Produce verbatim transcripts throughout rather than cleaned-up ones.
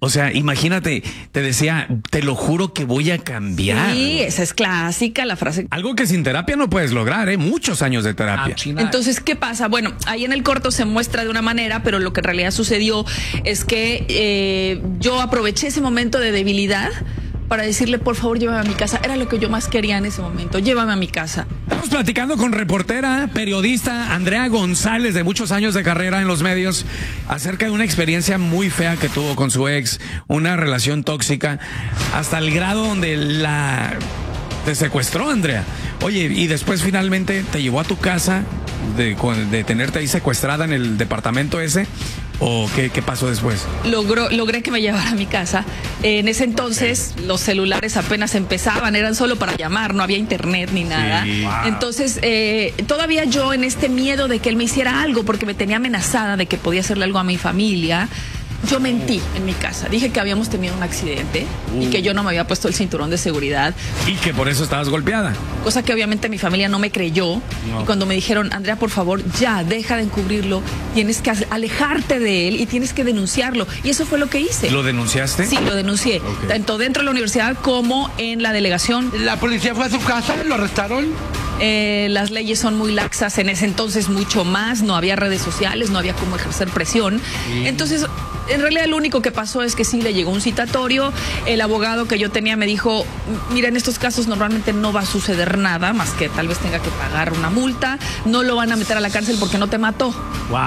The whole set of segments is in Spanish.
O sea, imagínate, te decía, te lo juro que voy a cambiar. Sí, esa es clásica, la frase. Algo que sin terapia no puedes lograr, ¿eh? Muchos años de terapia. Ah, entonces, ¿qué pasa? Bueno, ahí en el corto se muestra de una manera, pero lo que en realidad sucedió es que eh, yo aproveché ese momento de debilidad para decirle, por favor, llévame a mi casa. Era lo que yo más quería en ese momento, llévame a mi casa. Estamos platicando con reportera, periodista Andrea González, de muchos años de carrera en los medios, acerca de una experiencia muy fea que tuvo con su ex, una relación tóxica, hasta el grado donde la te secuestró, Andrea. Oye, y después finalmente te llevó a tu casa de, de tenerte ahí secuestrada en el departamento ese. ¿O qué, qué pasó después? Logró, logré que me llevara a mi casa. En ese entonces los celulares apenas empezaban, eran solo para llamar, no había internet ni nada. Sí. Wow. Entonces eh, todavía yo en este miedo de que él me hiciera algo, porque me tenía amenazada de que podía hacerle algo a mi familia, yo mentí en mi casa. Dije que habíamos tenido un accidente uh. y que yo no me había puesto el cinturón de seguridad. Y que por eso estabas golpeada. Cosa que obviamente mi familia no me creyó. No. Y cuando me dijeron, Andrea, por favor, ya, deja de encubrirlo. Tienes que alejarte de él y tienes que denunciarlo. Y eso fue lo que hice. ¿Lo denunciaste? Sí, lo denuncié. Okay. Tanto dentro de la universidad como en la delegación. ¿La policía fue a su casa? ¿Lo arrestaron? Eh, las leyes son muy laxas, en ese entonces mucho más, no había redes sociales, no había cómo ejercer presión. Sí. Entonces, en realidad lo único que pasó es que sí le llegó un citatorio, el abogado que yo tenía me dijo, mira, en estos casos normalmente no va a suceder nada, más que tal vez tenga que pagar una multa, no lo van a meter a la cárcel porque no te mató. Wow.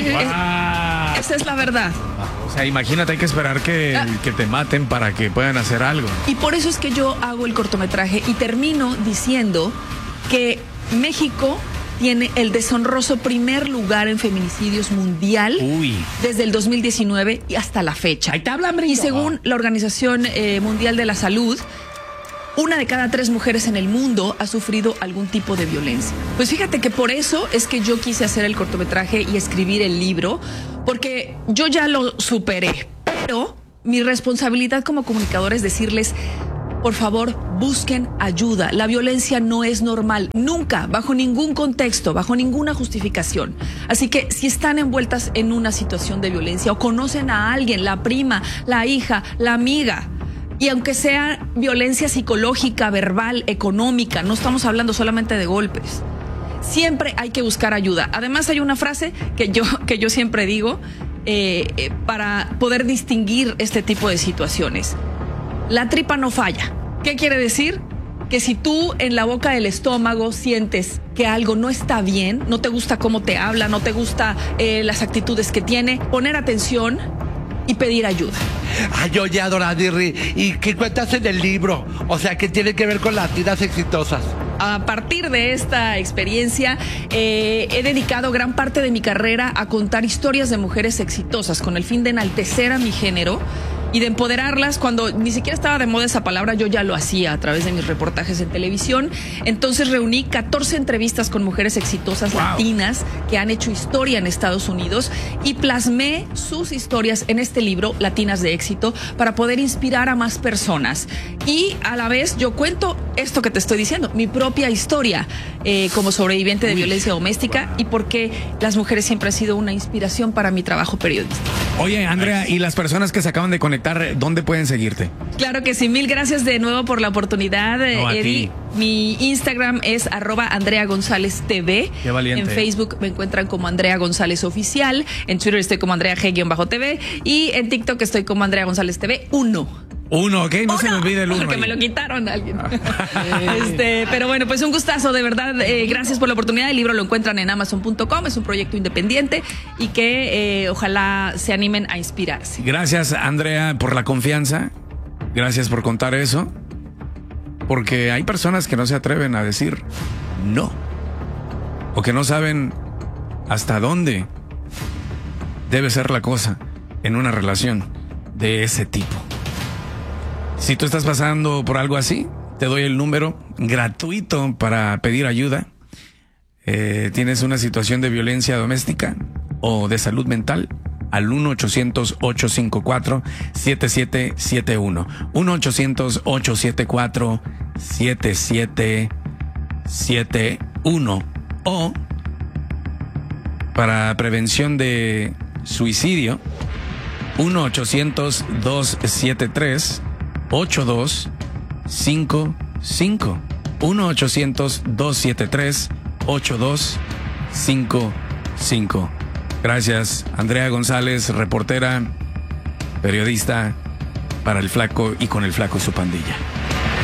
wow. Esa es la verdad. O sea, imagínate, hay que esperar que, ah. que te maten para que puedan hacer algo. Y por eso es que yo hago el cortometraje y termino diciendo que México tiene el deshonroso primer lugar en feminicidios mundial. Uy. Desde el dos mil diecinueve y hasta la fecha. Ahí te hablan, Brito. Y según la Organización eh, Mundial de la Salud, una de cada tres mujeres en el mundo ha sufrido algún tipo de violencia. Pues fíjate que por eso es que yo quise hacer el cortometraje y escribir el libro, porque yo ya lo superé, pero mi responsabilidad como comunicadora es decirles, por favor, busquen ayuda. La violencia no es normal, nunca, bajo ningún contexto, bajo ninguna justificación. Así que si están envueltas en una situación de violencia o conocen a alguien, la prima, la hija, la amiga, y aunque sea violencia psicológica, verbal, económica, no estamos hablando solamente de golpes, siempre hay que buscar ayuda. Además hay una frase que yo, que yo siempre digo eh, eh, para poder distinguir este tipo de situaciones. La tripa no falla. ¿Qué quiere decir? Que si tú en la boca del estómago sientes que algo no está bien, no te gusta cómo te habla, no te gusta eh, las actitudes que tiene, poner atención y pedir ayuda. Ay, oye, Adoradirri, ¿y qué cuentas en el libro? O sea, ¿qué tiene que ver con latinas exitosas? A partir de esta experiencia, eh, he dedicado gran parte de mi carrera a contar historias de mujeres exitosas con el fin de enaltecer a mi género y de empoderarlas. Cuando ni siquiera estaba de moda esa palabra, yo ya lo hacía a través de mis reportajes en televisión. Entonces reuní catorce entrevistas con mujeres exitosas wow. latinas que han hecho historia en Estados Unidos y plasmé sus historias en este libro, Latinas de Éxito, para poder inspirar a más personas. Y a la vez yo cuento esto que te estoy diciendo, mi propia historia eh, como sobreviviente de Uy. violencia doméstica wow. y por qué las mujeres siempre han sido una inspiración para mi trabajo periodístico. Oye, Andrea, y las personas que se acaban de conectar, ¿dónde pueden seguirte? Claro que sí, mil gracias de nuevo por la oportunidad, no, Eddie. Mi Instagram es arroba Andrea González T V. Qué valiente. En Facebook me encuentran como Andrea González Oficial. En Twitter estoy como Andrea G-T V. Y en TikTok estoy como Andrea González T V uno. Uno, ok, no uno, se me olvide el uno. Porque ahí. me lo quitaron a alguien. este, pero bueno, pues un gustazo, de verdad. Eh, gracias por la oportunidad. El libro lo encuentran en amazon punto com. Es un proyecto independiente y que eh, ojalá se animen a inspirarse. Gracias, Andrea, por la confianza. Gracias por contar eso. Porque hay personas que no se atreven a decir no. O que no saben hasta dónde debe ser la cosa en una relación de ese tipo. Si tú estás pasando por algo así, te doy el número gratuito para pedir ayuda. Eh, ¿Tienes una situación de violencia doméstica o de salud mental? Al uno ochocientos, ocho cinco cuatro, siete siete siete uno. uno ochocientos, ocho siete cuatro, siete siete siete uno. O para prevención de suicidio, uno ochocientos dos setenta y tres ocho dos cinco cinco. uno ochocientos dos setenta y tres ocho dos cinco cinco. Gracias, Andrea González, reportera, periodista para El Flaco y con El Flaco y su pandilla.